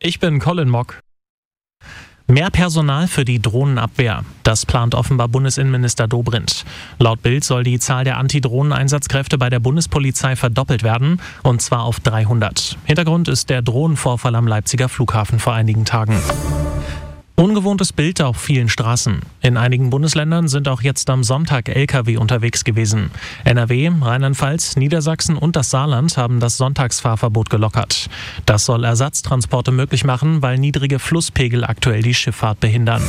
Ich bin Colin Mock. Mehr Personal für die Drohnenabwehr. Das plant offenbar Bundesinnenminister Dobrindt. Laut Bild soll die Zahl der Antidrohnen-Einsatzkräfte bei der Bundespolizei verdoppelt werden, und zwar auf 300. Hintergrund ist der Drohnenvorfall am Leipziger Flughafen vor einigen Tagen. Ungewohntes Bild auf vielen Straßen. In einigen Bundesländern sind auch jetzt am Sonntag Lkw unterwegs gewesen. NRW, Rheinland-Pfalz, Niedersachsen und das Saarland haben das Sonntagsfahrverbot gelockert. Das soll Ersatztransporte möglich machen, weil niedrige Flusspegel aktuell die Schifffahrt behindern.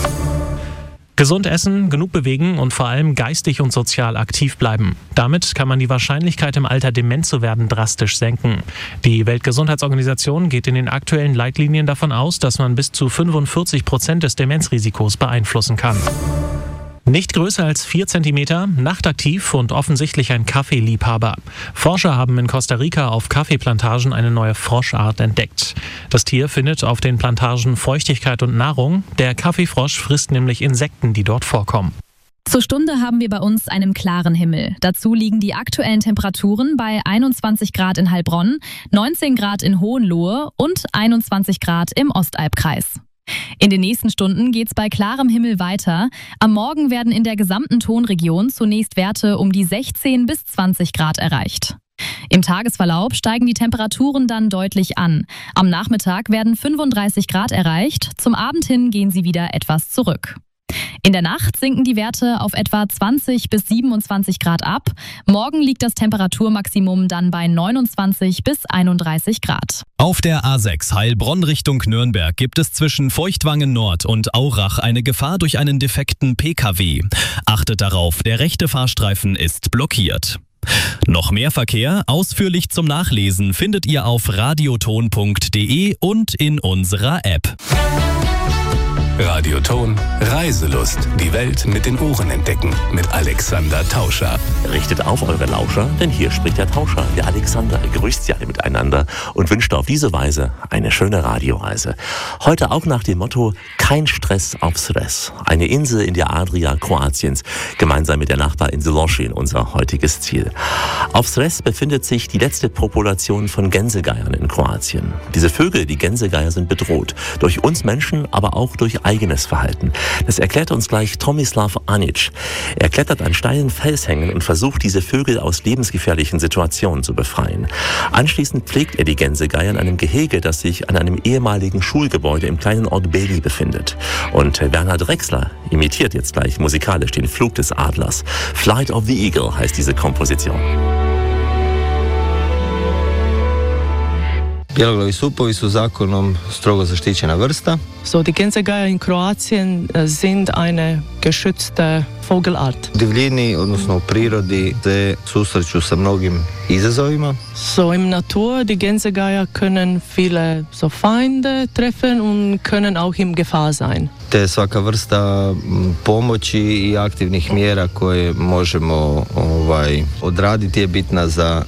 Gesund essen, genug bewegen und vor allem geistig und sozial aktiv bleiben. Damit kann man die Wahrscheinlichkeit, im Alter dement zu werden, drastisch senken. Die Weltgesundheitsorganisation geht in den aktuellen Leitlinien davon aus, dass man bis zu 45% des Demenzrisikos beeinflussen kann. Nicht größer als 4 cm, nachtaktiv und offensichtlich ein Kaffeeliebhaber. Forscher haben in Costa Rica auf Kaffeeplantagen eine neue Froschart entdeckt. Das Tier findet auf den Plantagen Feuchtigkeit und Nahrung. Der Kaffeefrosch frisst nämlich Insekten, die dort vorkommen. Zur Stunde haben wir bei uns einen klaren Himmel. Dazu liegen die aktuellen Temperaturen bei 21 Grad in Heilbronn, 19 Grad in Hohenlohe und 21 Grad im Ostalbkreis. In den nächsten Stunden geht's bei klarem Himmel weiter. Am Morgen werden in der gesamten Tonregion zunächst Werte um die 16 bis 20 Grad erreicht. Im Tagesverlauf steigen die Temperaturen dann deutlich an. Am Nachmittag werden 35 Grad erreicht, zum Abend hin gehen sie wieder etwas zurück. In der Nacht sinken die Werte auf etwa 20 bis 27 Grad ab. Morgen liegt das Temperaturmaximum dann bei 29 bis 31 Grad. Auf der A6 Heilbronn Richtung Nürnberg gibt es zwischen Feuchtwangen Nord und Aurach eine Gefahr durch einen defekten Pkw. Achtet darauf, der rechte Fahrstreifen ist blockiert. Noch mehr Verkehr, ausführlich zum Nachlesen, findet ihr auf radioton.de und in unserer App. Radioton Reiselust. Die Welt mit den Ohren entdecken. Mit Alexander Tauscher. Richtet auf eure Lauscher, denn hier spricht der Tauscher, der Alexander. Grüßt sie alle miteinander und wünscht auf diese Weise eine schöne Radioreise. Heute auch nach dem Motto: kein Stress auf Sres. Eine Insel in der Adria Kroatiens, gemeinsam mit der Nachbarinsel Lošinj, unser heutiges Ziel. Auf Sres befindet sich die letzte Population von Gänsegeiern in Kroatien. Diese Vögel, die Gänsegeier, sind bedroht. Durch uns Menschen, aber auch durch eigenes Verhalten. Das erklärt uns gleich Tomislav Anić. Er klettert an steilen Felshängen und versucht, diese Vögel aus lebensgefährlichen Situationen zu befreien. Anschließend pflegt er die Gänsegeier in einem Gehege, das sich an einem ehemaligen Schulgebäude im kleinen Ort Beli befindet. Und Werner Drexler imitiert jetzt gleich musikalisch den Flug des Adlers. Flight of the Eagle heißt diese Komposition. Bjeloglavi supovi su zakonom strogo zaštićena vrsta. So, die Gänsegeier in Kroatien sind eine geschützte Vogelart. U divljini, odnosno u prirodi, se susreću sa mnogim izazovima. So, im Natur, die Gänsegeier können viele so Feinde treffen und können auch in Gefahr sein. Te svaka vrsta pomoći i aktivnih mjera koje možemo odraditi je bitna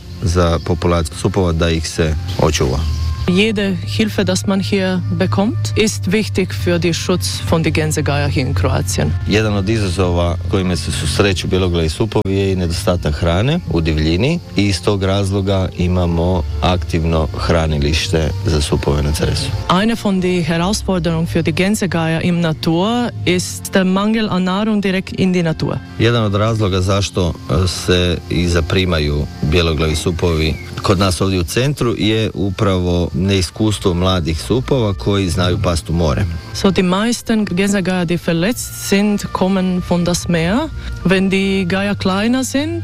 za populaciju supova da ih se očuva. Jede Hilfe, das man hier bekommt, ist wichtig für den Schutz von den Gänsegeier hier in Kroatien. Jedan od izazova kojima se susreću bjeloglavi supovi je i nedostatak hrane u divljini i iz tog razloga imamo aktivno hranilište za supove na Cresu. Eine von den Herausforderungen für die Gänsegeier im Natur ist der Mangel an Nahrung direkt in die Natur. Jedan od razloga zašto se i zaprimaju bjeloglavi supovi kod nas ovdje u centru je upravo neiskustvo mladih supova koji znaju past u more. So, die meisten Gänsegeier, die verletzt sind, kommen von das Meer. Wenn die Geier kleiner sind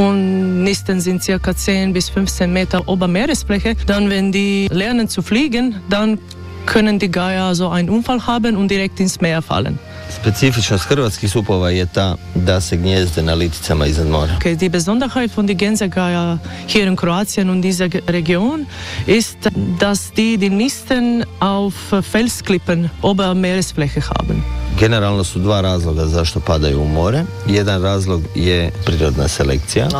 und Nisten sind ca. 10 bis 15 Meter ober Meeresfläche, dann wenn die lernen zu fliegen, dann können die Geier so einen Unfall haben und direkt ins Meer fallen. Specifičnost hrvatskih supova je ta da se gnjezde na liticama iznad mora. Okay, die Besonderheit von den Gänsegeier hier in Kroatien und dieser Region ist, dass die Nisten auf Felsklippen ober Meeresfläche haben. Generalno su dva razloga zašto padaju u more. Jedan razlog je prirodna selekcija,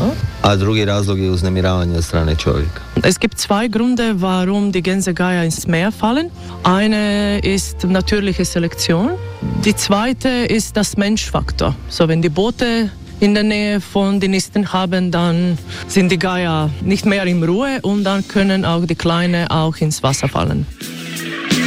a drugi razlog je uznemiravanje od strane čovjeka. Es gibt zwei Gründe, warum die Gänsegeier ins Meer fallen. Eine ist natürliche Selektion. Die zweite ist das Menschfaktor. So, wenn die Boote in der Nähe von den Nisten haben, dann sind die Geier nicht mehr in Ruhe und dann können auch die Kleinen auch ins Wasser fallen.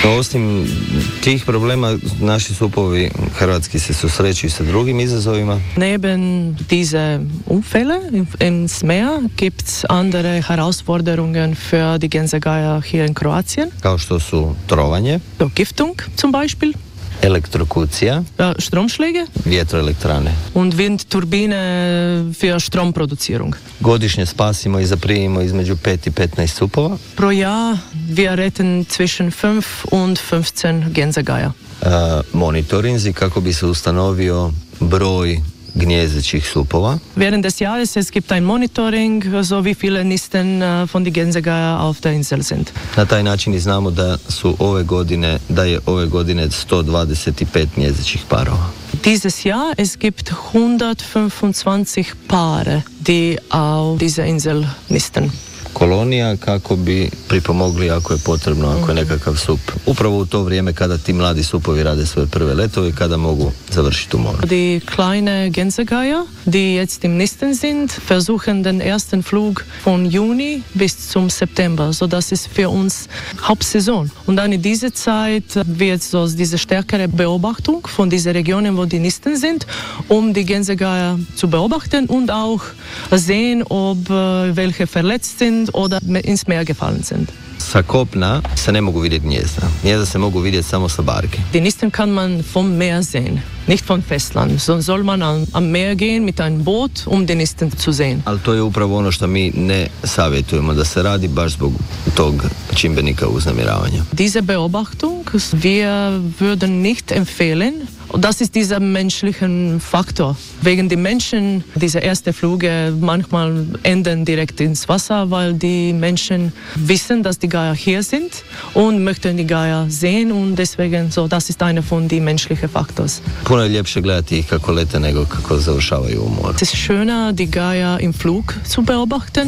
Osim tih problema, naši supovi hrvatski se susreću sa drugim izazovima. Neben diese Unfälle ins Meer gibt's andere Herausforderungen für die Gänsegeier hier in Kroatien. Kao što su trovanje, Vergiftung zum Beispiel, elektrokucija, Stromschläge vjetroelektrane. und Windturbine für Stromproduzierung. Godišnje spasimo i zaprimimo između 5 i 15 supova. Pro Jahr wir retten zwischen 5 und 15 Gänsegeier. Monitorinzi kako bi se ustanovio broj gnjezdećih supova. Während des Jahres es gibt ein Monitoring, so wie viele Nisten von die Gänsegeier auf der Insel sind. Na taj način i znamo da je ove godine 125 gnjezdećih parova. Dieses Jahr es gibt 125 Paare, die auf dieser Insel nisten. Kolonija kako bi pripomogli ako je potrebno, ako je nekakav sup. Upravo u to vrijeme kada ti mladi supovi rade svoje prve letove i kada mogu završiti u moru. Die kleine Gänsegeier, die jetzt im Nisten sind, versuchen den ersten Flug von Juni bis zum September. So das ist für uns Hauptsaison. Und dann in dieser Zeit wird so diese stärkere Beobachtung von diesen Regionen, wo die Nisten sind, die Gänsegeier zu beobachten und auch sehen, ob welche verletzt sind oder ins Meer gefallen sind. Sa kopna se ne mogu vidjeti gnjezda. Gnjezda se mogu vidjeti samo sa barke. Die Nisten kann man vom Meer sehen, nicht vom Festland. So soll man am Meer gehen mit einem Boot, die Nisten zu sehen. Ali to je upravo ono što mi ne savjetujemo da se radi baš zbog tog čimbenika uznemiravanja. Diese Beobachtung, wir würden nicht empfehlen. Das ist dieser menschliche Faktor. Wegen die Menschen, diese ersten Flüge manchmal enden direkt ins Wasser, weil die Menschen wissen, dass die Geier hier sind und möchten die Geier sehen und deswegen so, das ist einer von den menschlichen Faktors. Puno je ljepše gledati ih kako lete nego kako završavaju u moru. Es ist schöner, die Geier im Flug zu beobachten.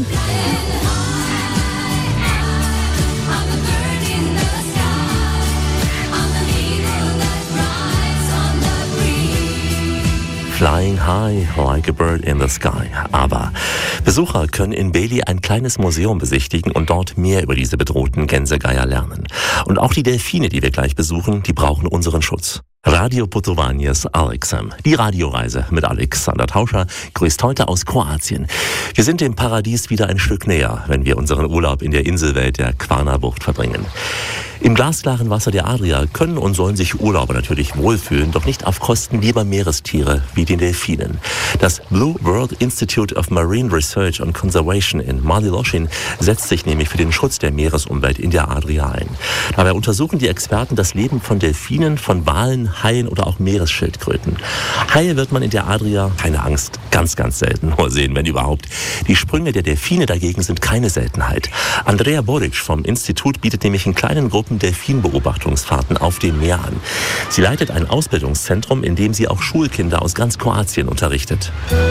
Flying high like a bird in the sky. Aber Besucher können in Beli ein kleines Museum besichtigen und dort mehr über diese bedrohten Gänsegeier lernen. Und auch die Delfine, die wir gleich besuchen, die brauchen unseren Schutz. Radio Putovanias Alexem. Die Radioreise mit Alexander Tauscher grüßt heute aus Kroatien. Wir sind dem Paradies wieder ein Stück näher, wenn wir unseren Urlaub in der Inselwelt der Kvarnerbucht verbringen. Im glasklaren Wasser der Adria können und sollen sich Urlauber natürlich wohlfühlen, doch nicht auf Kosten lieber Meerestiere wie den Delfinen. Das Blue World Institute of Marine Research and Conservation in Mali-Loschin setzt sich nämlich für den Schutz der Meeresumwelt in der Adria ein. Dabei untersuchen die Experten das Leben von Delfinen, von Walen, Haien oder auch Meeresschildkröten. Haie wird man in der Adria, keine Angst, ganz, ganz selten nur sehen, wenn überhaupt. Die Sprünge der Delfine dagegen sind keine Seltenheit. Andrea Boric vom Institut bietet nämlich in kleinen Gruppen Delfinbeobachtungsfahrten auf dem Meer an. Sie leitet ein Ausbildungszentrum, in dem sie auch Schulkinder aus ganz Kroatien unterrichtet.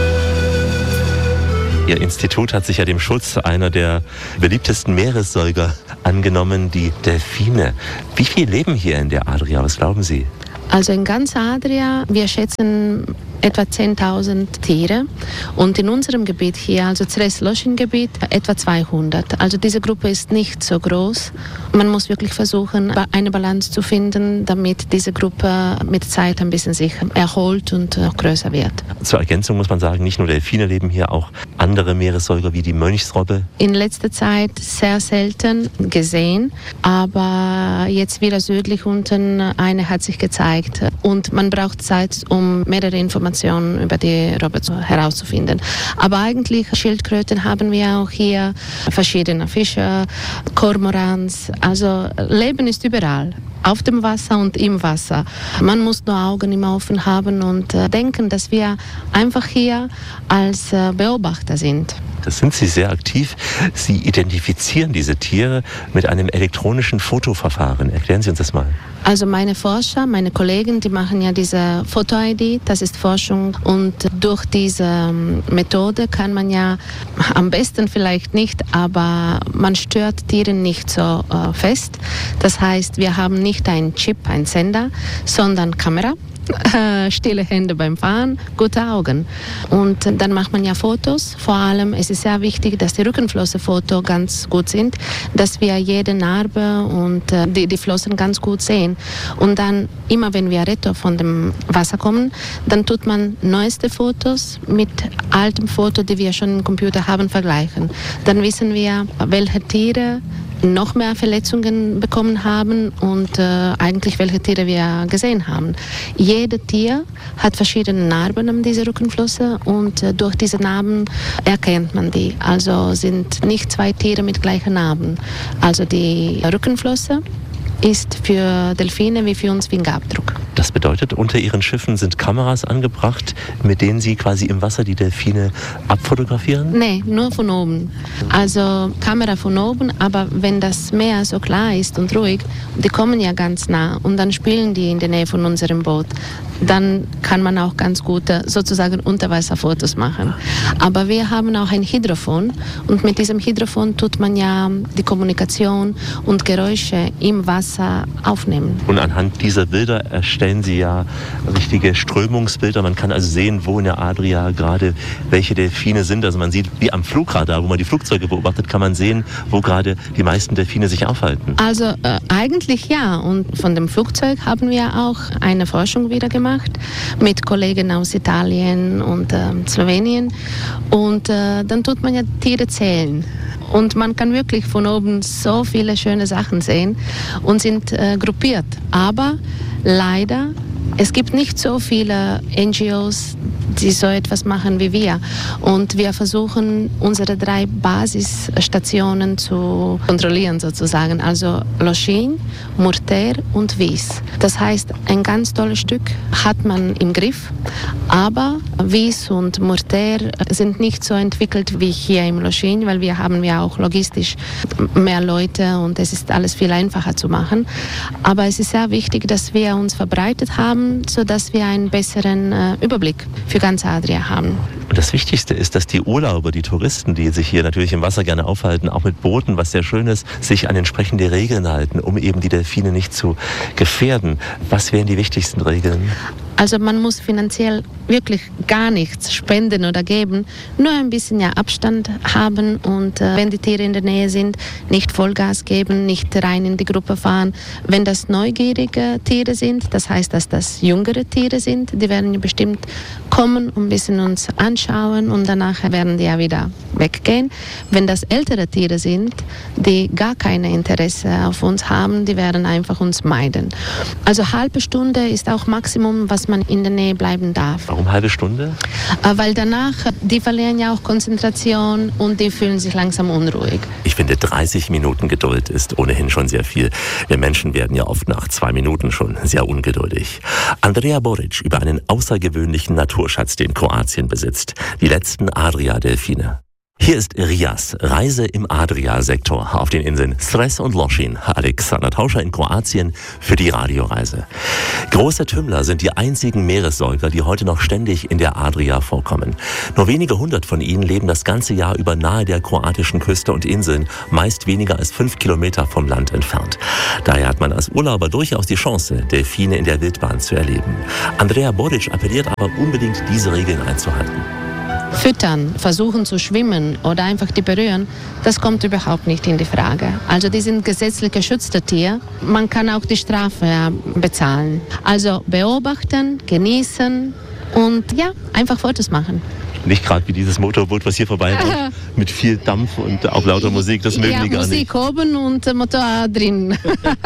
Ihr Institut hat sich ja dem Schutz einer der beliebtesten Meeressäuger angenommen, die Delfine. Wie viel leben hier in der Adria? Was glauben Sie? Also in ganz Adria, wir schätzen etwa 10.000 Tiere und in unserem Gebiet hier, also Zres-Loschin-Gebiet, etwa 200. Also diese Gruppe ist nicht so groß. Man muss wirklich versuchen, eine Balance zu finden, damit diese Gruppe mit Zeit ein bisschen sich erholt und auch größer wird. Zur Ergänzung muss man sagen, nicht nur Delfine leben hier, auch andere Meeressäuger wie die Mönchsrobbe. In letzter Zeit sehr selten gesehen, aber jetzt wieder südlich unten eine hat sich gezeigt. Und man braucht Zeit, um mehrere Informationen über die Robbe herauszufinden. Aber eigentlich Schildkröten haben wir auch hier, verschiedene Fische, Kormorans. Also Leben ist überall, auf dem Wasser und im Wasser. Man muss nur Augen immer offen haben und denken, dass wir einfach hier als Beobachter sind. Das sind Sie sehr aktiv. Sie identifizieren diese Tiere mit einem elektronischen Fotoverfahren. Erklären Sie uns das mal. Also meine Forscher, meine Kollegen, die machen ja diese Foto-ID, das ist Forschung und durch diese Methode kann man ja am besten vielleicht nicht, aber man stört Tiere nicht so fest. Das heißt, wir haben nicht einen Chip, einen Sender, sondern Kamera. stille Hände beim Fahren, gute Augen. Und dann macht man ja Fotos. Vor allem ist es sehr wichtig, dass die Rückenflossenfotos ganz gut sind, dass wir jede Narbe und die Flossen ganz gut sehen. Und dann, immer wenn wir retto von dem Wasser kommen, dann tut man neueste Fotos mit altem Foto, die wir schon im Computer haben, vergleichen. Dann wissen wir, welche Tiere noch mehr Verletzungen bekommen haben und eigentlich welche Tiere wir gesehen haben. Jedes Tier hat verschiedene Narben an dieser Rückenflosse und durch diese Narben erkennt man die. Also sind nicht zwei Tiere mit gleichen Narben. Also die Rückenflosse ist für Delfine wie für uns Fingerabdruck. Das bedeutet, unter ihren Schiffen sind Kameras angebracht, mit denen sie quasi im Wasser die Delfine abfotografieren? Nee, nur von oben. Also Kamera von oben, aber wenn das Meer so klar ist und ruhig, die kommen ja ganz nah und dann spielen die in der Nähe von unserem Boot. Dann kann man auch ganz gute sozusagen Unterwasserfotos machen. Aber wir haben auch ein Hydrofon und mit diesem Hydrofon tut man ja die Kommunikation und Geräusche im Wasser aufnehmen. Und anhand dieser Bilder erstellen Sie ja richtige Strömungsbilder. Man kann also sehen, wo in der Adria gerade welche Delfine sind. Also man sieht, wie am Flugradar, wo man die Flugzeuge beobachtet, kann man sehen, wo gerade die meisten Delfine sich aufhalten. Also eigentlich ja. Und von dem Flugzeug haben wir auch eine Forschung wieder gemacht mit Kollegen aus Italien und Slowenien. Und dann tut man ja Tiere zählen. Und man kann wirklich von oben so viele schöne Sachen sehen und sind gruppiert. Aber leider, es gibt nicht so viele NGOs, die so etwas machen wie wir. Und wir versuchen, unsere 3 Basisstationen zu kontrollieren sozusagen. Also Lochin, Murter und Vis. Das heißt, ein ganz tolles Stück hat man im Griff. Aber Vis und Murter sind nicht so entwickelt wie hier im Lochin, weil wir haben ja auch logistisch mehr Leute und es ist alles viel einfacher zu machen. Aber es ist sehr wichtig, dass wir uns verbreitet haben, sodass wir einen besseren Überblick für ganz Adria haben. Und das Wichtigste ist, dass die Urlauber, die Touristen, die sich hier natürlich im Wasser gerne aufhalten, auch mit Booten, was sehr schön ist, sich an entsprechende Regeln halten, um eben die Delfine nicht zu gefährden. Was wären die wichtigsten Regeln? Also man muss finanziell wirklich gar nichts spenden oder geben, nur ein bisschen Abstand haben und wenn die Tiere in der Nähe sind, nicht Vollgas geben, nicht rein in die Gruppe fahren. Wenn das neugierige Tiere sind, das heißt, dass das jüngere Tiere sind, die werden bestimmt kommen und ein bisschen uns anschauen und danach werden die ja wieder weggehen. Wenn das ältere Tiere sind, die gar kein Interesse auf uns haben, die werden einfach uns meiden. Also halbe Stunde ist auch Maximum, was man in der Nähe bleiben darf. Warum halbe Stunde? Weil danach, die verlieren ja auch Konzentration und die fühlen sich langsam unruhig. Ich finde, 30 Minuten Geduld ist ohnehin schon sehr viel. Wir Menschen werden ja oft nach 2 Minuten schon sehr ungeduldig. Andrea Boric über einen außergewöhnlichen Naturschatz, den Kroatien besitzt. Die letzten Adria-Delfine. Hier ist Rias, Reise im Adria-Sektor auf den Inseln Cres und Lochin. Alexander Tauscher in Kroatien für die Radioreise. Große Tümmler sind die einzigen Meeressäuger, die heute noch ständig in der Adria vorkommen. Nur wenige hundert von ihnen leben das ganze Jahr über nahe der kroatischen Küste und Inseln, meist weniger als 5 Kilometer vom Land entfernt. Daher hat man als Urlauber durchaus die Chance, Delfine in der Wildbahn zu erleben. Andrea Boric appelliert aber unbedingt, diese Regeln einzuhalten. Füttern, versuchen zu schwimmen oder einfach die berühren, das kommt überhaupt nicht in die Frage. Also die sind gesetzlich geschützte Tiere. Man kann auch die Strafe bezahlen. Also beobachten, genießen und ja, einfach Fotos machen. Nicht gerade wie dieses Motorboot, was hier vorbei war, mit viel Dampf und auch lauter Musik, das mögen die gar nicht. Musik oben und Motor drin.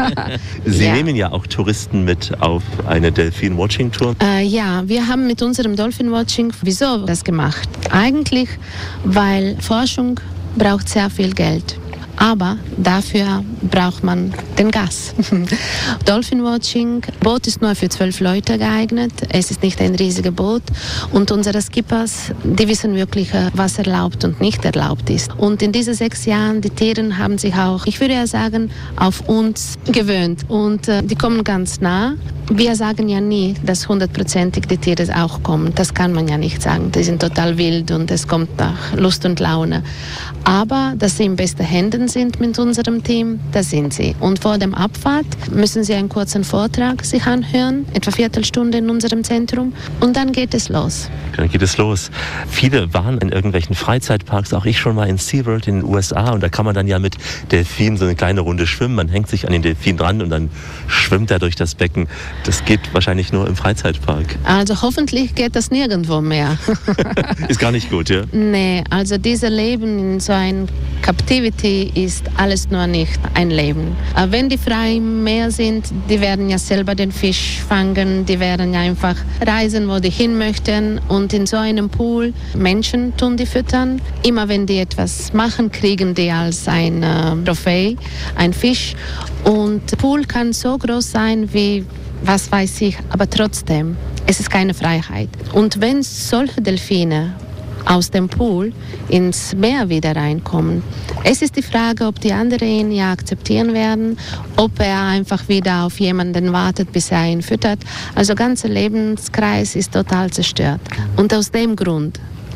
Sie nehmen ja auch Touristen mit auf eine Delfin-Watching-Tour. Ja, wir haben mit unserem Dolphin-Watching, wieso das gemacht? Eigentlich, weil Forschung braucht sehr viel Geld. Aber dafür braucht man den Gas. Dolphin Watching, Boot ist nur für 12 Leute geeignet. Es ist nicht ein riesiges Boot. Und unsere Skippers, die wissen wirklich, was erlaubt und nicht erlaubt ist. Und in diesen 6 Jahren, die Tiere haben sich auch, ich würde ja sagen, auf uns gewöhnt. Und die kommen ganz nah. Wir sagen ja nie, dass 100%ig die Tiere auch kommen. Das kann man ja nicht sagen. Die sind total wild und es kommt nach Lust und Laune. Aber dass sie in besten Händen sind mit unserem Team, das sind sie. Und vor dem Abfahrt müssen sie einen kurzen Vortrag sich anhören, etwa eine Viertelstunde in unserem Zentrum. Und dann geht es los. Dann geht es los. Viele waren in irgendwelchen Freizeitparks, auch ich schon mal in SeaWorld in den USA. Und da kann man dann ja mit Delfinen so eine kleine Runde schwimmen. Man hängt sich an den Delfin dran und dann schwimmt er durch das Becken. Das geht wahrscheinlich nur im Freizeitpark. Also hoffentlich geht das nirgendwo mehr. Ist gar nicht gut, ja? Nee, also dieses Leben in so ein Captivity ist alles nur nicht ein Leben. Wenn die frei im Meer sind, die werden ja selber den Fisch fangen, die werden ja einfach reisen, wo die hin möchten. Und in so einem Pool, Menschen tun die füttern. Immer wenn die etwas machen, kriegen die als ein Trophäe, ein Fisch. Und der Pool kann so groß sein wie, was weiß ich, aber trotzdem, es ist keine Freiheit. Und wenn solche Delfine aus dem Pool ins Meer wieder reinkommen, es ist die Frage, ob die anderen ihn ja akzeptieren werden, ob er einfach wieder auf jemanden wartet, bis er ihn füttert. Also der ganze Lebenskreis ist total zerstört. Und aus dem Grund,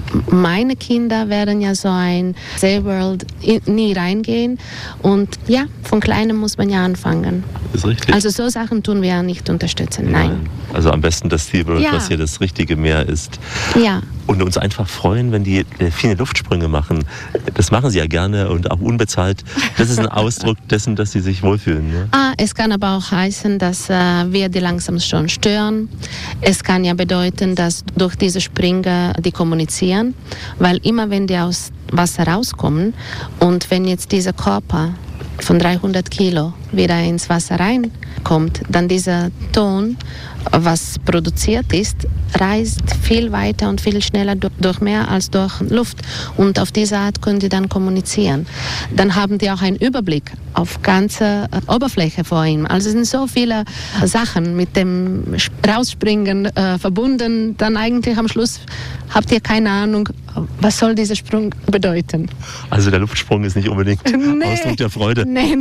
meine Kinder werden ja so ein SeaWorld nie reingehen. Und ja, von Kleinem muss man ja anfangen. Das ist richtig. Also so Sachen tun wir ja nicht unterstützen, nein. Also am besten das SeaWorld, was hier das richtige Meer ist. Ja. Und uns einfach freuen, wenn die Delfine Luftsprünge machen. Das machen sie ja gerne und auch unbezahlt. Das ist ein Ausdruck dessen, dass sie sich wohlfühlen. Ne? Es kann aber auch heißen, dass wir die langsam schon stören. Es kann ja bedeuten, dass durch diese Springer die kommunizieren, weil immer wenn die aus Wasser rauskommen und wenn jetzt dieser Körper von 300 Kilo wieder ins Wasser reinkommt, dann dieser Ton, was produziert ist, reist viel weiter und viel schneller durch Meer als durch Luft. Und auf diese Art können die dann kommunizieren. Dann haben die auch einen Überblick auf ganze Oberfläche vor ihm. Also es sind so viele Sachen mit dem Rausspringen verbunden. Dann eigentlich am Schluss habt ihr keine Ahnung, was soll dieser Sprung bedeuten. Also der Luftsprung ist nicht unbedingt Ausdruck der Freude. Nee.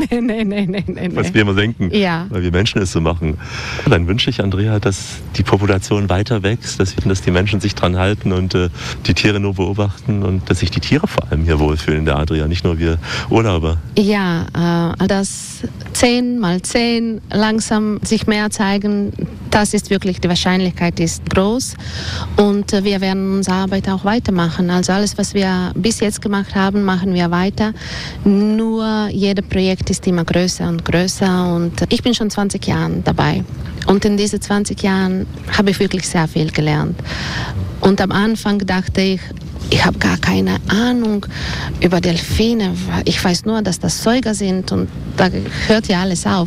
Was wir immer denken, weil wir Menschen es so machen. Dann wünsche ich, Andrea, dass die Population weiter wächst, dass die Menschen sich dran halten und die Tiere nur beobachten und dass sich die Tiere vor allem hier wohlfühlen in der Adria, nicht nur wir Urlauber. Ja, dass 10x10 langsam sich mehr zeigen, das ist wirklich, die Wahrscheinlichkeit ist groß und wir werden unsere Arbeit auch weitermachen. Also alles, was wir bis jetzt gemacht haben, machen wir weiter. Nur jedes Projekt ist immer größer und größer und ich bin schon 20 Jahre dabei. Und in diesen 20 Jahren habe ich wirklich sehr viel gelernt. Und am Anfang dachte ich habe gar keine Ahnung über Delfine. Ich weiß nur, dass das Säuger sind und da hört ja alles auf.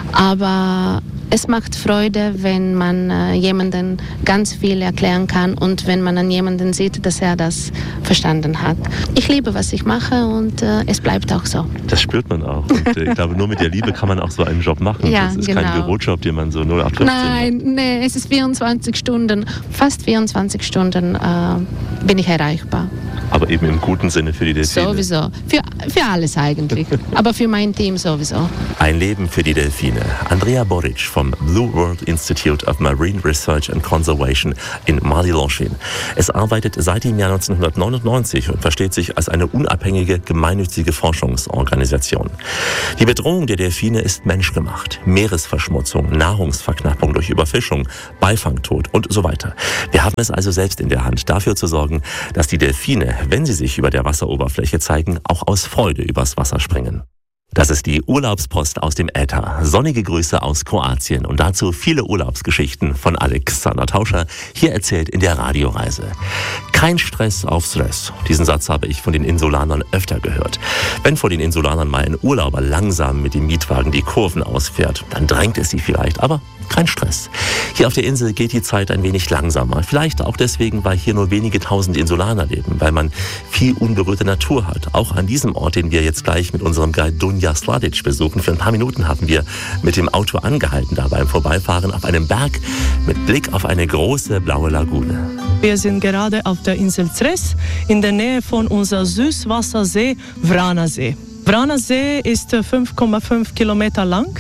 Aber es macht Freude, wenn man jemandem ganz viel erklären kann und wenn man an jemanden sieht, dass er das verstanden hat. Ich liebe, was ich mache und es bleibt auch so. Das spürt man auch. Und ich glaube, nur mit der Liebe kann man auch so einen Job machen. Ja, das ist genau. kein Bürojob, den man so 0815 macht. Nein, es ist 24 Stunden, fast 24 Stunden bin ich erreichbar. Aber eben im guten Sinne für die Delfine. Sowieso. Für alles eigentlich. Aber für mein Team sowieso. Ein Leben für die Delfine. Andrea Boric vom Blue World Institute of Marine Research and Conservation in Mali-Loschin. Es arbeitet seit dem Jahr 1999 und versteht sich als eine unabhängige, gemeinnützige Forschungsorganisation. Die Bedrohung der Delfine ist menschgemacht. Meeresverschmutzung, Nahrungsverknappung durch Überfischung, Beifangtod und so weiter. Wir haben es also selbst in der Hand, dafür zu sorgen, dass die Delfine, wenn sie sich über der Wasseroberfläche zeigen, auch aus Freude übers Wasser springen. Das ist die Urlaubspost aus dem Äther. Sonnige Grüße aus Kroatien und dazu viele Urlaubsgeschichten von Alexander Tauscher, hier erzählt in der Radioreise. Kein Stress auf Stress. Diesen Satz habe ich von den Insulanern öfter gehört. Wenn vor den Insulanern mal ein Urlauber langsam mit dem Mietwagen die Kurven ausfährt, dann drängt es sie vielleicht, aber kein Stress. Hier auf der Insel geht die Zeit ein wenig langsamer. Vielleicht auch deswegen, weil hier nur wenige tausend Insulaner leben, weil man viel unberührte Natur hat. Auch an diesem Ort, den wir jetzt gleich mit unserem Guide Dunja Sladic besuchen. Für ein paar Minuten haben wir mit dem Auto angehalten, da beim Vorbeifahren auf einem Berg mit Blick auf eine große blaue Lagune. Wir sind gerade auf der Insel Zres in der Nähe von unserem Süßwassersee Vranasee. Vrana See ist 5,5 Kilometer lang,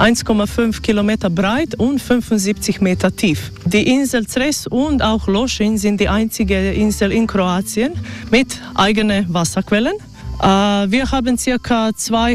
1,5 Kilometer breit und 75 Meter tief. Die Insel Cres und auch Lošinj sind die einzige Insel in Kroatien mit eigenen Wasserquellen. Wir haben ca.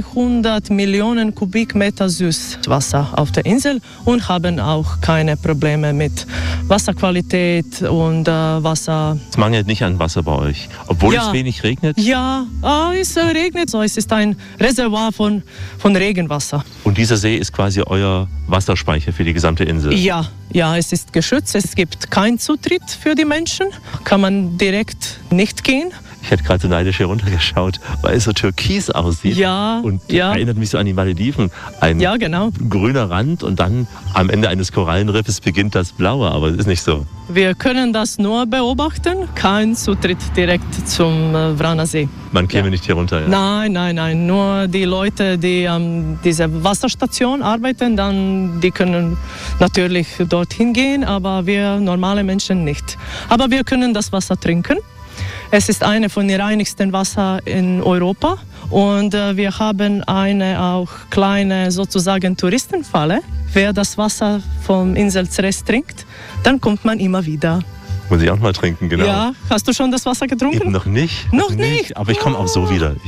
200 Millionen Kubikmeter Süßwasser auf der Insel und haben auch keine Probleme mit Wasserqualität und Wasser. Es mangelt nicht an Wasser bei euch, obwohl es wenig regnet? Ja, es regnet so. Es ist ein Reservoir von Regenwasser. Und dieser See ist quasi euer Wasserspeicher für die gesamte Insel? Ja, es ist geschützt. Es gibt keinen Zutritt für die Menschen. Kann man direkt nicht gehen. Ich hätte gerade so neidisch hier runtergeschaut, weil es so türkis aussieht. Und erinnert mich so an die Malediven. Ein grüner Rand und dann am Ende eines Korallenriffes beginnt das Blaue, aber es ist nicht so. Wir können das nur beobachten, kein Zutritt direkt zum Vrana See. Man käme nicht hier runter? Ja? Nein, nur die Leute, die an dieser Wasserstation arbeiten, die können natürlich dorthin gehen, aber wir normale Menschen nicht. Aber wir können das Wasser trinken. Es ist eine von den reinigsten Wasser in Europa und wir haben eine auch kleine sozusagen Touristenfalle. Wer das Wasser vom Insel Cres trinkt, dann kommt man immer wieder. Muss ich auch mal trinken, genau. Ja, hast du schon das Wasser getrunken? Eben noch nicht. Noch nicht? Aber ich komme auch so wieder.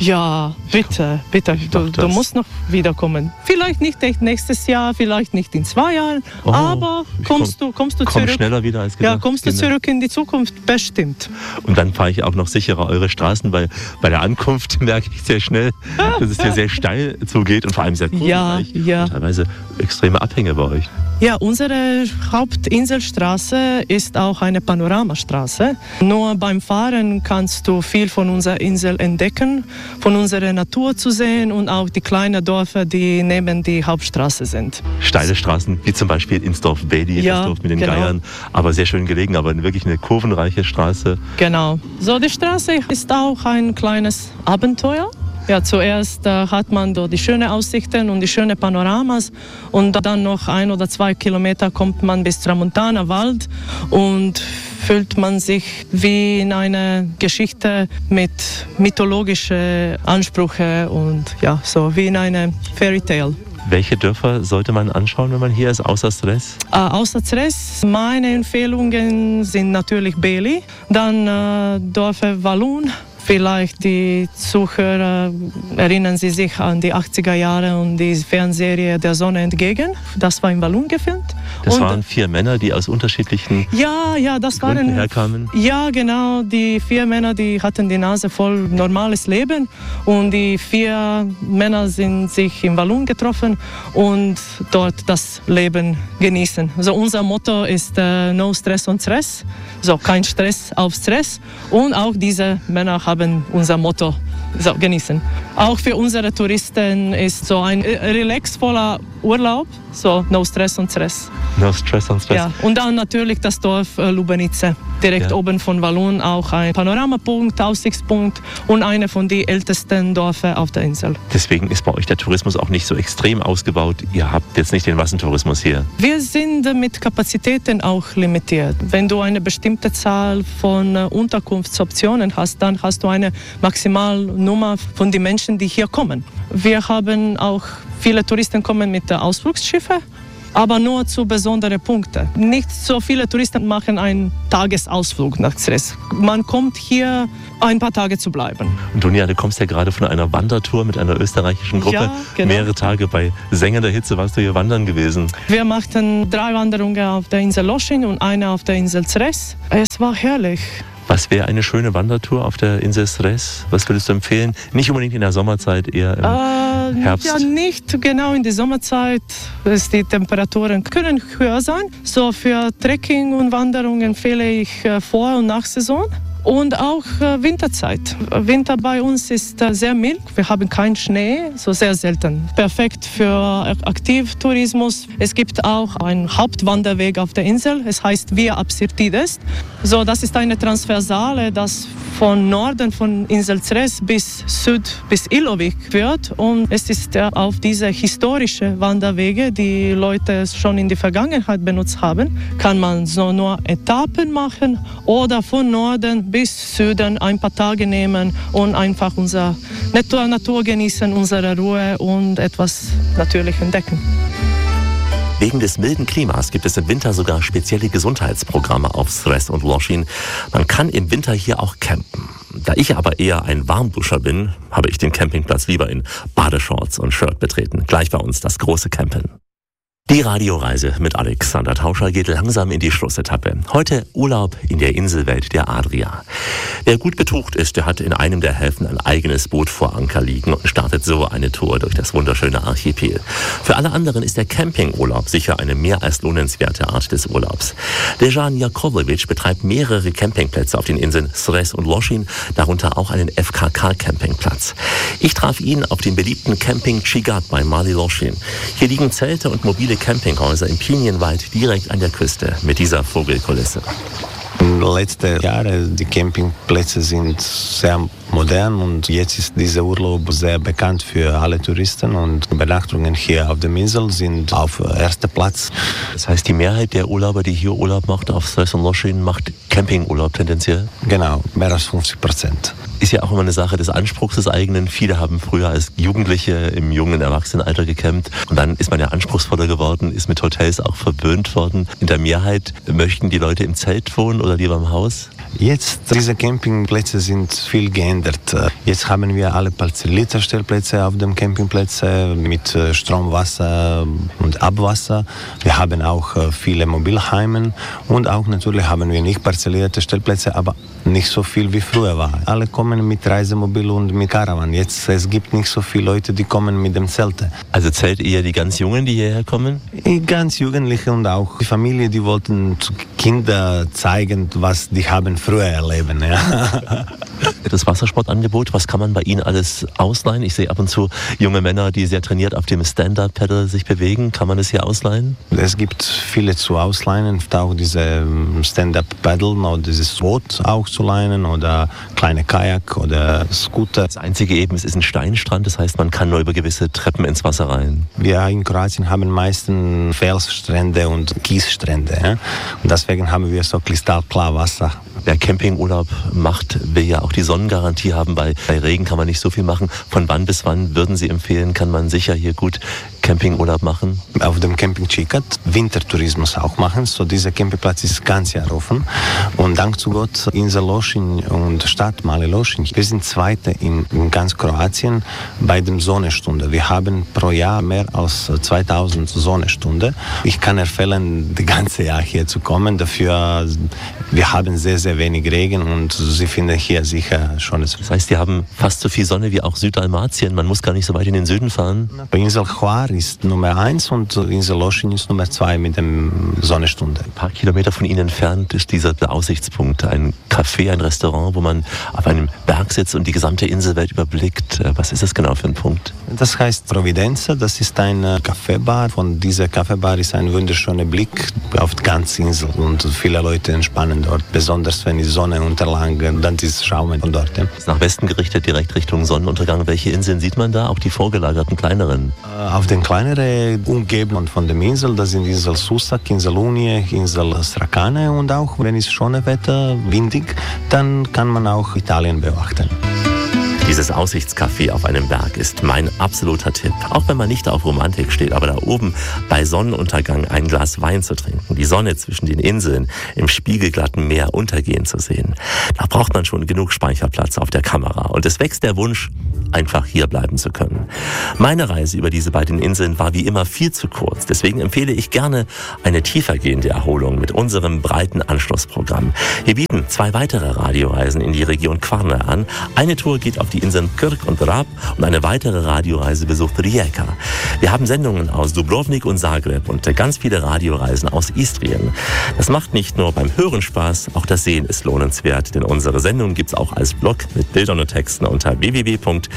Bitte. Du musst noch wiederkommen. Vielleicht nicht nächstes Jahr, vielleicht nicht in 2 Jahren, aber kommst du zurück. Komm schneller wieder als gedacht. Ja, kommst du zurück in die Zukunft, bestimmt. Und dann fahre ich auch noch sicherer eure Straßen, weil bei der Ankunft merke ich sehr schnell, dass es hier sehr steil zugeht und vor allem sehr kurvenreich. Und teilweise extreme Abhänge bei euch. Ja, unsere Hauptinselstraße ist auch eine Panoramastraße. Nur beim Fahren kannst du viel von unserer Insel entdecken, von unserer Natur zu sehen und auch die kleinen Dörfer, die neben die Hauptstraße sind. Steile Straßen, wie zum Beispiel ins Dorf Bedi, das Dorf mit den Geiern, aber sehr schön gelegen, aber wirklich eine kurvenreiche Straße. Genau. So, die Straße ist auch ein kleines Abenteuer. Ja, zuerst hat man dort die schönen Aussichten und die schönen Panoramas und dann noch 1 oder 2 Kilometer kommt man bis Tramontana Wald und fühlt man sich wie in einer Geschichte mit mythologischen Ansprüchen und so wie in einer Fairy Tale. Welche Dörfer sollte man anschauen, wenn man hier ist, außer Cres? Außer Cres, meine Empfehlungen sind natürlich Beli, dann Dörfer Walloon. Vielleicht die Zuhörer erinnern sie sich an die 80er Jahre und die Fernsehserie Der Sonne entgegen. Das war in Walloon gefilmt. Das waren 4 Männer, die aus unterschiedlichen Gründen herkamen? Ja, genau. Die 4 Männer, die hatten die Nase voll normales Leben. Und die 4 Männer sind sich in Walloon getroffen und dort das Leben genießen. Also unser Motto ist No Stress on Cres. So, kein Stress auf Stress. Und auch diese Männer haben unser Motto genießen. Auch für unsere Touristen ist so ein relaxvoller Urlaub, so No Stress on Cres. No Stress on Stress. Ja, und dann natürlich das Dorf Lubenice, direkt oben von Walloon, auch ein Panoramapunkt, Aussichtspunkt und eine von den ältesten Dörfern auf der Insel. Deswegen ist bei euch der Tourismus auch nicht so extrem ausgebaut. Ihr habt jetzt nicht den Massentourismus hier. Wir sind mit Kapazitäten auch limitiert. Wenn du eine bestimmte Zahl von Unterkunftsoptionen hast, dann hast du eine Maximalnummer von den Menschen, die hier kommen. Wir haben auch viele Touristen kommen mit Ausflugsschiffen, aber nur zu besonderen Punkten. Nicht so viele Touristen machen einen Tagesausflug nach Cres. Man kommt hier ein paar Tage zu bleiben. Und Dunja, du kommst ja gerade von einer Wandertour mit einer österreichischen Gruppe. Ja, genau. Mehrere Tage bei sengender Hitze warst du hier wandern gewesen. Wir machten 3 Wanderungen auf der Insel Lošinj und eine auf der Insel Cres. Es war herrlich. Was wäre eine schöne Wandertour auf der Insel Cres? Was würdest du empfehlen? Nicht unbedingt in der Sommerzeit, eher im Herbst? Ja, nicht genau in der Sommerzeit. Die Temperaturen können höher sein. So für Trekking und Wanderung empfehle ich Vor- und Nachsaison. Und auch Winterzeit. Winter bei uns ist sehr mild. Wir haben keinen Schnee, so sehr selten. Perfekt für Aktivtourismus. Es gibt auch einen Hauptwanderweg auf der Insel. Es heißt Via Apsirtides. So, das ist eine Transversale, das von Norden von Insel Cres bis Süd bis Ilovik führt. Und es ist auf diese historischen Wanderwege, die Leute schon in der Vergangenheit benutzt haben, kann man so nur Etappen machen oder von Norden bis bis Süden ein paar Tage nehmen und einfach unsere Natur genießen, unsere Ruhe und etwas natürlich entdecken. Wegen des milden Klimas gibt es im Winter sogar spezielle Gesundheitsprogramme auf Sres und Lošinj. Man kann im Winter hier auch campen. Da ich aber eher ein Warmduscher bin, habe ich den Campingplatz lieber in Badeshorts und Shirt betreten. Gleich bei uns das große Campen. Die Radioreise mit Alexander Tauscher geht langsam in die Schlussetappe. Heute Urlaub in der Inselwelt der Adria. Wer gut betucht ist, der hat in einem der Häfen ein eigenes Boot vor Anker liegen und startet so eine Tour durch das wunderschöne Archipel. Für alle anderen ist der Campingurlaub sicher eine mehr als lohnenswerte Art des Urlaubs. Dejan Jakovljević betreibt mehrere Campingplätze auf den Inseln Sres und Lošinj, darunter auch einen FKK-Campingplatz. Ich traf ihn auf dem beliebten Camping Čigat bei Mali Lošinj. Hier liegen Zelte und mobile Campinghäuser im Pinienwald direkt an der Küste mit dieser Vogelkulisse. In den letzten Jahren die Campingplätze sind sehr modern und jetzt ist dieser Urlaub sehr bekannt für alle Touristen und Übernachtungen hier auf der Insel sind auf erster Platz. Das heißt, die Mehrheit der Urlauber, die hier Urlaub macht auf Sres und Lošinj, macht Campingurlaub tendenziell? Genau, mehr als 50%. Ist ja auch immer eine Sache des Anspruchs des eigenen. Viele haben früher als Jugendliche im jungen Erwachsenenalter gecampt und dann ist man ja anspruchsvoller geworden, ist mit Hotels auch verwöhnt worden. In der Mehrheit möchten die Leute im Zelt wohnen oder lieber im Haus? Jetzt, diese Campingplätze sind viel geändert. Jetzt haben wir alle parzellierte Stellplätze auf dem Campingplätzen mit Strom, Wasser und Abwasser. Wir haben auch viele Mobilheime und auch natürlich haben wir nicht parzellierte Stellplätze, aber nicht so viel wie früher war. Alle kommen mit Reisemobil und mit Caravan. Jetzt, es gibt nicht so viele Leute, die kommen mit dem Zelt. Also Zelt eher die ganz Jungen, die hierher kommen? Die ganz Jugendliche und auch die Familie, die wollten Kinder zeigen, was die haben früher erleben. Ja. Das Wassersportangebot, was kann man bei Ihnen alles ausleihen? Ich sehe ab und zu junge Männer, die sehr trainiert auf dem Stand-Up-Paddle sich bewegen. Kann man es hier ausleihen? Es gibt viele zu ausleihen, auch diese Stand-Up-Paddle oder dieses Boot auch zu leihen oder kleine Kajak oder Scooter. Das einzige eben, es ist ein Steinstrand, das heißt, man kann nur über gewisse Treppen ins Wasser rein. Wir in Kroatien haben meistens Felsstrände und Kiesstrände. Ja? Und deswegen haben wir so kristallklar Wasser. Wer Campingurlaub macht, will ja auch die Sonnengarantie haben. Bei Regen kann man nicht so viel machen. Von wann bis wann würden Sie empfehlen, kann man sicher hier gut Campingurlaub machen? Auf dem Camping Čigat Wintertourismus auch machen. So dieser Campingplatz ist ganz Jahr offen. Und dank zu Gott, Insel Lošinj und Stadt Mali Lošinj. Wir sind Zweite in ganz Kroatien bei der Sonnenstunde. Wir haben pro Jahr mehr als 2000 Sonnenstunden. Ich kann empfehlen, das ganze Jahr hier zu kommen. Dafür, wir haben sehr, sehr wenig Regen und Sie finden hier sicher schon. Das heißt, die haben fast so viel Sonne wie auch Südalmatien. Man muss gar nicht so weit in den Süden fahren. Insel Hvar ist Nummer 1 und Insel Lošinj ist Nummer 2 mit dem Sonnenstunde. Ein paar Kilometer von Ihnen entfernt ist dieser Aussichtspunkt, ein Café, ein Restaurant, wo man auf einem Berg sitzt und die gesamte Inselwelt überblickt. Was ist das genau für ein Punkt? Das heißt Providenza, das ist eine Kaffeebar. Von dieser Kaffeebar ist ein wunderschöner Blick auf die ganze Insel und viele Leute entspannen dort, besonders wenn die Sonne unterlang, dann ist Schaum von dort. Ja. Ist nach Westen gerichtet, direkt Richtung Sonnenuntergang. Welche Inseln sieht man da? Auch die vorgelagerten kleineren? Auf den kleineren Umgebungen von der Insel, das sind Insel Susak, Insel Unije, Insel Srakane und auch, wenn es schönes Wetter, windig, dann kann man auch Italien beobachten. Dieses Aussichtscafé auf einem Berg ist mein absoluter Tipp. Auch wenn man nicht auf Romantik steht, aber da oben bei Sonnenuntergang ein Glas Wein zu trinken, die Sonne zwischen den Inseln im spiegelglatten Meer untergehen zu sehen, da braucht man schon genug Speicherplatz auf der Kamera. Und es wächst der Wunsch, einfach hier bleiben zu können. Meine Reise über diese beiden Inseln war wie immer viel zu kurz. Deswegen empfehle ich gerne eine tiefergehende Erholung mit unserem breiten Anschlussprogramm. Wir bieten 2 weitere Radioreisen in die Region Kvarner an. Eine Tour geht auf die Inseln Krk und Rab und eine weitere Radioreise besucht Rijeka. Wir haben Sendungen aus Dubrovnik und Zagreb und ganz viele Radioreisen aus Istrien. Das macht nicht nur beim Hören Spaß, auch das Sehen ist lohnenswert, denn unsere Sendung gibt's auch als Blog mit Bildern und Texten unter www.radio1.de.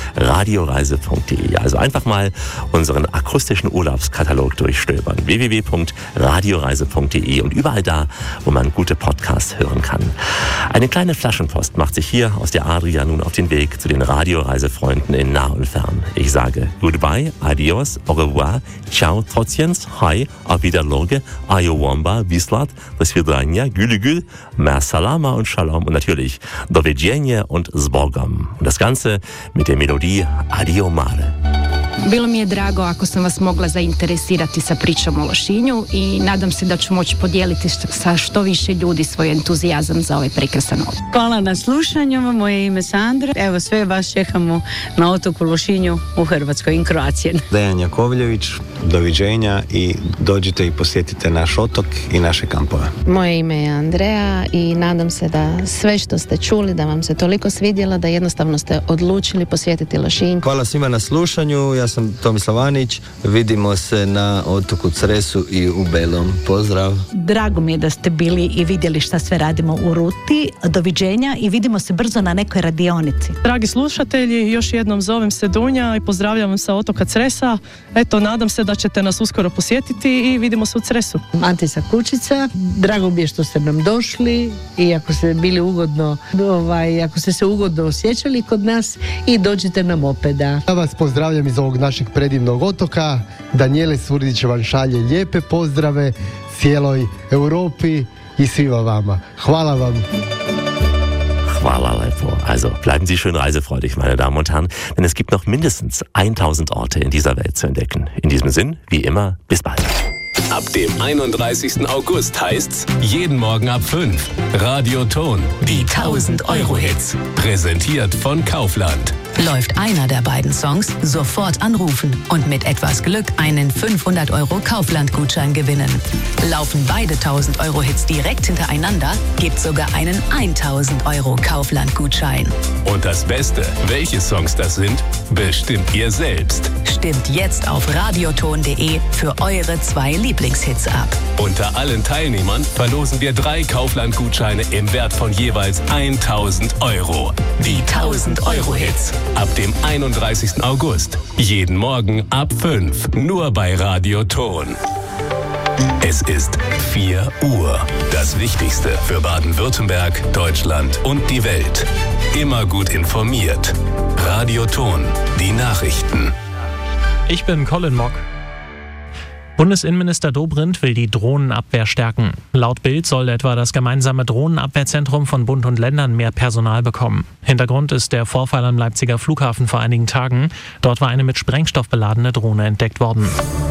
www.radioreise.de. Also einfach mal unseren akustischen Urlaubskatalog durchstöbern. www.radioreise.de und überall da, wo man gute Podcasts hören kann. Eine kleine Flaschenpost macht sich hier aus der Adria nun auf den Weg zu den Radioreisefreunden in nah und fern. Ich sage goodbye, adios, au revoir, ciao, trotjens, hi, auf Wiederloge, ayowamba, Wislat, do svidania, gülü, mer salama und shalom und natürlich do widzenia und s Bogom. Und das Ganze mit der Melodie Adio Mare. Bilo mi je drago ako sam vas mogla zainteresirati sa pričom o Lošinju i nadam se da ću moći podijeliti sa što više ljudi svoj entuzijazam za ovaj prekrasan otok. Hvala na slušanju, moje ime Sandra. Evo sve vas čekamo na otoku Lošinju u Hrvatskoj in Kroacije. Dejan Jakovljević, doviđenja i dođite i posjetite naš otok i naše kampove. Moje ime je Andrea i nadam se da sve što ste čuli, da vam se toliko svidjelo da jednostavno ste odlučili posjetiti Lošinj. Hvala svima na slušanju, ja sam Tomislav Anić, vidimo se na otoku Cresu i u Belom. Pozdrav! Drago mi je da ste bili i vidjeli šta sve radimo u ruti. Doviđenja i vidimo se brzo na nekoj radionici. Dragi slušatelji, još jednom zovem se Dunja i pozdravljam sa otoka Cresa. Eto, nadam se da ćete nas uskoro posjetiti i vidimo se u Cresu. Antica Kučica, drago mi je što ste nam došli i ako ste bili ugodno, ako ste se ugodno osjećali kod nas i dođite nam opet. Ja vas pozdravljam iz ovog našeg predivnog otoka. Danijele Surdić vam šalje lijepe pozdrave cijeloj Europi i svima vama. Hvala vam. Hvala lepo. Also bleiben Sie schön reisefreudig, meine Damen und Herren, denn es gibt noch mindestens 1000 Orte in dieser Welt zu entdecken. In diesem Sinn, wie immer, bis bald. Ab dem 31. August heißt's jeden Morgen ab 5. Radio Ton, die 1000-Euro-Hits. Präsentiert von Kaufland. Läuft einer der beiden Songs, sofort anrufen und mit etwas Glück einen 500-Euro Kaufland-Gutschein gewinnen. Laufen beide 1000-Euro-Hits direkt hintereinander, gibt's sogar einen 1000-Euro Kaufland-Gutschein. Und das Beste, welche Songs das sind, bestimmt ihr selbst. Stimmt jetzt auf radioton.de für eure 2 Lieblingshits ab. Unter allen Teilnehmern verlosen wir 3 Kaufland-Gutscheine im Wert von jeweils 1000 Euro. Die 1000-Euro-Hits. Ab dem 31. August. Jeden Morgen ab 5. Nur bei Radio Ton. Es ist 4 Uhr. Das Wichtigste für Baden-Württemberg, Deutschland und die Welt. Immer gut informiert. Radio Ton. Die Nachrichten. Ich bin Colin Mock. Bundesinnenminister Dobrindt will die Drohnenabwehr stärken. Laut Bild soll etwa das gemeinsame Drohnenabwehrzentrum von Bund und Ländern mehr Personal bekommen. Hintergrund ist der Vorfall am Leipziger Flughafen vor einigen Tagen. Dort war eine mit Sprengstoff beladene Drohne entdeckt worden.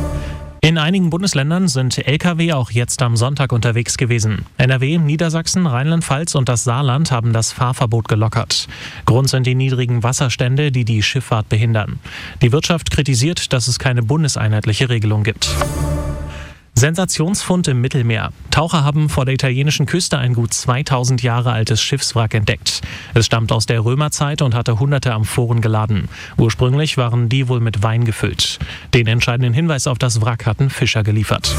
In einigen Bundesländern sind Lkw auch jetzt am Sonntag unterwegs gewesen. NRW, Niedersachsen, Rheinland-Pfalz und das Saarland haben das Fahrverbot gelockert. Grund sind die niedrigen Wasserstände, die die Schifffahrt behindern. Die Wirtschaft kritisiert, dass es keine bundeseinheitliche Regelung gibt. Sensationsfund im Mittelmeer. Taucher haben vor der italienischen Küste ein gut 2000 Jahre altes Schiffswrack entdeckt. Es stammt aus der Römerzeit und hatte hunderte Amphoren geladen. Ursprünglich waren die wohl mit Wein gefüllt. Den entscheidenden Hinweis auf das Wrack hatten Fischer geliefert.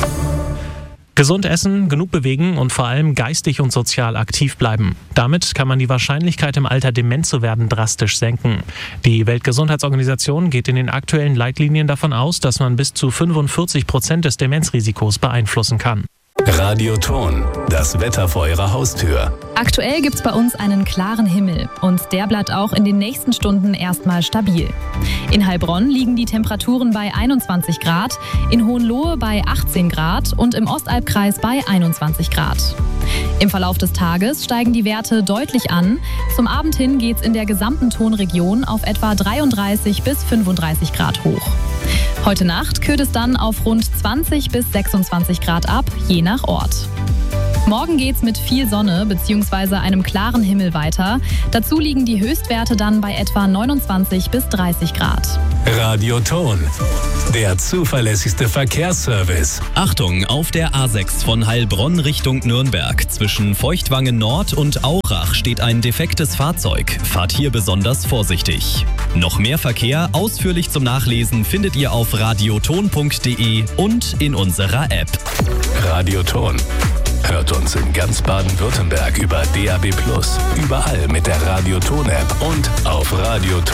Gesund essen, genug bewegen und vor allem geistig und sozial aktiv bleiben. Damit kann man die Wahrscheinlichkeit, im Alter dement zu werden, drastisch senken. Die Weltgesundheitsorganisation geht in den aktuellen Leitlinien davon aus, dass man bis zu 45% des Demenzrisikos beeinflussen kann. Radio Ton, das Wetter vor Ihrer Haustür. Aktuell gibt's bei uns einen klaren Himmel und der bleibt auch in den nächsten Stunden erstmal stabil. In Heilbronn liegen die Temperaturen bei 21 Grad, in Hohenlohe bei 18 Grad und im Ostalbkreis bei 21 Grad. Im Verlauf des Tages steigen die Werte deutlich an. Zum Abend hin geht's in der gesamten Tonregion auf etwa 33 bis 35 Grad hoch. Heute Nacht kühlt es dann auf rund 20 bis 26 Grad ab, je nach Ort. Morgen geht's mit viel Sonne bzw. einem klaren Himmel weiter. Dazu liegen die Höchstwerte dann bei etwa 29 bis 30 Grad. Radio Ton, der zuverlässigste Verkehrsservice. Achtung, auf der A6 von Heilbronn Richtung Nürnberg. Zwischen Feuchtwangen Nord und Aurach steht ein defektes Fahrzeug. Fahrt hier besonders vorsichtig. Noch mehr Verkehr ausführlich zum Nachlesen findet ihr auf radioton.de und in unserer App. Radio Ton. Hört uns in ganz Baden-Württemberg über DAB+, überall mit der Radio Ton App und auf radioton.de.